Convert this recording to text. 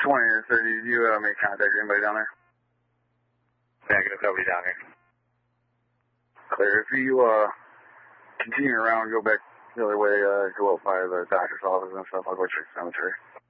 20 or 30, did you make contact with anybody down there? Negative, nobody down here. Clear. If you continue around, go back the other way, go up by the doctor's office and stuff, I'll go check the cemetery.